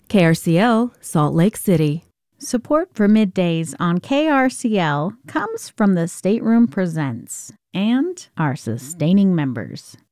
KRCL, Salt Lake City. Support for Middays on KRCL comes from the Stateroom Presents and our sustaining members.